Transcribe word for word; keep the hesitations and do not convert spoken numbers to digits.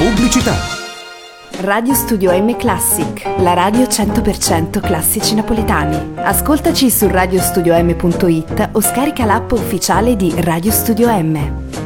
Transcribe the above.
Pubblicità. Radio Studio M Classic, la radio cento per cento classici napoletani. Ascoltaci su radiostudiom punto it o scarica l'app ufficiale di Radio Studio M.